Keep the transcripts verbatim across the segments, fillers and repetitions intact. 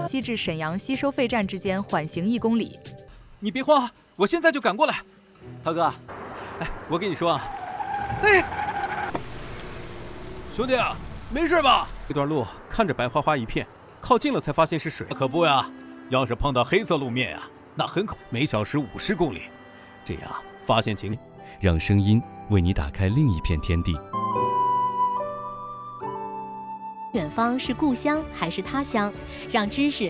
西至沈阳西收费站之间缓行一公里。 你别慌，我现在就赶过来。 涛哥， 哎，我跟你说啊，哎，兄弟啊，没事吧？这段路看着白花花一片，靠近了才发现是水，可不呀。要是碰到黑色路面呀、啊，那很可每小时五十公里，这样发现情， 让声音为你打开另一片天地。 远方是故乡还是他乡？让知识。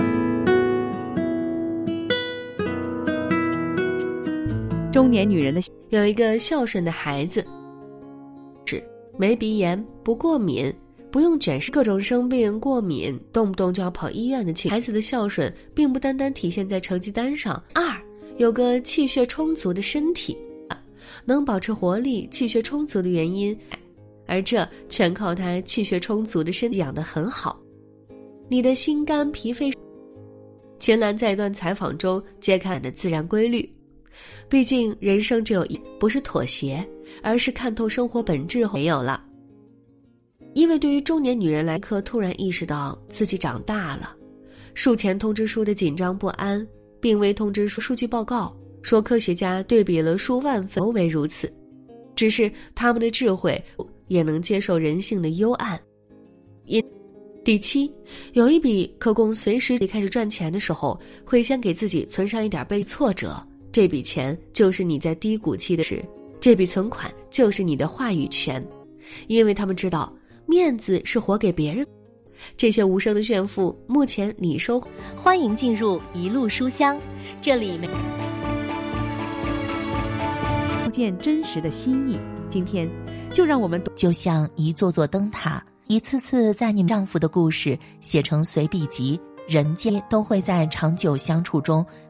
中年女人的有一个孝顺的孩子，是没鼻炎，不过敏，不用卷式各种生病过敏，动不动就要跑医院的情。孩子的孝顺并不单单体现在成绩单上。二，有个气血充足的身体，能保持活力、气血充足的原因，而这全靠他气血充足的身体养得很好。你的心肝脾肺。秦岚在一段采访中揭开的自然规律。毕竟人生只有一，不是妥协，而是看透生活本质后没有了。因为对于中年女人来说，突然意识到自己长大了。术前通知书的紧张不安，病危通知书数据报告说，科学家对比了数万份都为如此，只是他们的智慧也能接受人性的幽暗。因第七，有一笔可供随时开始赚钱的时候，会先给自己存上一点被挫折。这笔钱就是你在低谷期的事，这笔存款就是你的话语权，因为他们知道面子是活给别人。这些无声的炫富，目前你收。 欢迎进入一路书香，这里没不见真实的心意。今天就让我们就像一座座灯塔，一次次在你们丈夫的故事写成随笔集，人间都会在长久相处中